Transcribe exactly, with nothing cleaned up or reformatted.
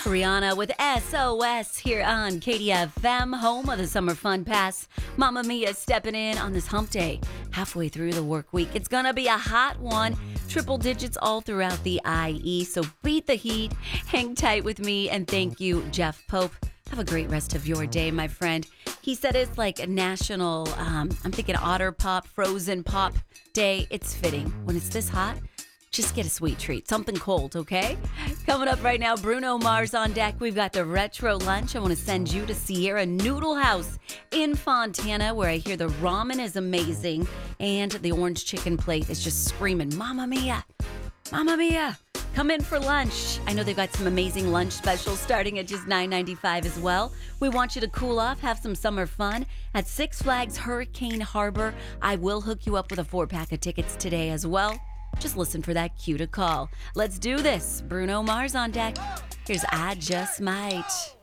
Rihanna with S O S here on K D F M, home of the Summer Fun Pass. Mamma Mia stepping in on this hump day, halfway through the work week. It's going to be a hot one, triple digits all throughout the I E, so beat the heat, hang tight with me, and thank you, Jeff Pope. Have a great rest of your day, my friend. He said it's like a national, um, I'm thinking Otter Pop, Frozen Pop Day. It's fitting. When it's this hot, just get a sweet treat, something cold, okay? Coming up right now, Bruno Mars on deck. We've got the retro lunch. I want to send you to Sierra Noodle House in Fontana, where I hear the ramen is amazing and the orange chicken plate is just screaming, Mamma Mia, Mamma Mia. Come in for lunch. I know they've got some amazing lunch specials starting at just nine ninety-five as well. We want you to cool off, have some summer fun at Six Flags Hurricane Harbor. I will hook you up with a four-pack of tickets today as well. Just listen for that cue to call. Let's do this. Bruno Mars on deck. Here's I Just Might.